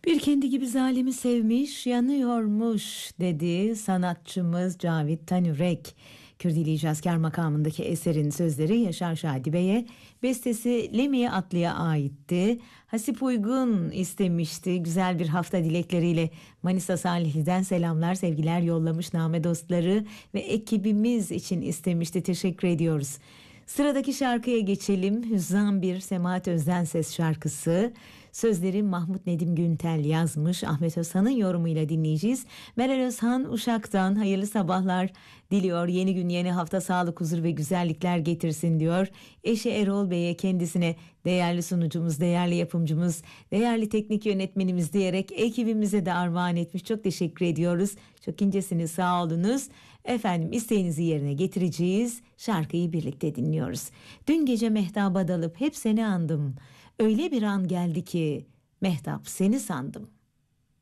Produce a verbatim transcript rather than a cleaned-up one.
Bir kendi gibi zalimi sevmiş, yanıyormuş dedi sanatçımız Cavit Tanürek. Kürdili İcazkar makamındaki eserin sözleri Yaşar Şadi Bey'e, bestesi Lemiye Atlı'ya aitti. Hasip Uygun istemişti. Güzel bir hafta dilekleriyle Manisa Salihli'den selamlar, sevgiler yollamış Name dostları ve ekibimiz için istemişti. Teşekkür ediyoruz. Sıradaki şarkıya geçelim. Hüzzam bir Semahat Özdenses şarkısı. Sözleri Mahmut Nedim Güntel yazmış. Ahmet Özhan'ın yorumuyla dinleyeceğiz. Meral Özhan Uşak'tan hayırlı sabahlar diliyor. Yeni gün yeni hafta sağlık, huzur ve güzellikler getirsin diyor. Eşi Erol Bey'e, kendisine değerli sunucumuz, değerli yapımcımız, değerli teknik yönetmenimiz diyerek ekibimize de armağan etmiş. Çok teşekkür ediyoruz. Çok incesiniz, sağ olunuz. Efendim, isteğinizi yerine getireceğiz. Şarkıyı birlikte dinliyoruz. Dün gece mehtaba dalıp hep seni andım. Öyle bir an geldi ki mehtap seni sandım.